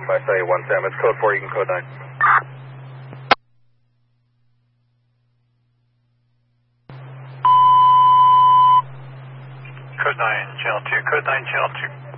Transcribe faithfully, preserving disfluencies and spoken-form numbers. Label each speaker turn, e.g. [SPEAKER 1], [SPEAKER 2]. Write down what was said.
[SPEAKER 1] I say one Sam, it's code four, you can code nine.
[SPEAKER 2] Code nine, channel two, code nine, channel two.